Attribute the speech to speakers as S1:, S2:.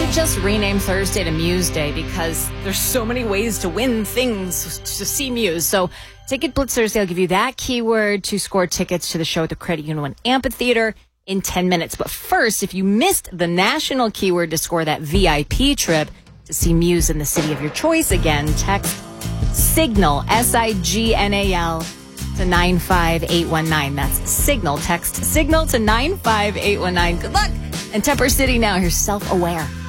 S1: might just rename Thursday to Muse Day because there's so many ways to win things to see Muse. So Ticket Blitz Thursday, I'll give you that keyword to score tickets to the show at the Credit Union 1 Amphitheater in 10 minutes. But first, if you missed the national keyword to score that VIP trip to see Muse in the city of your choice again, text SIGNAL, SIGNAL, to 95819. That's Signal. Text SIGNAL to 95819. Good luck. And Tepper City now, you're self-aware.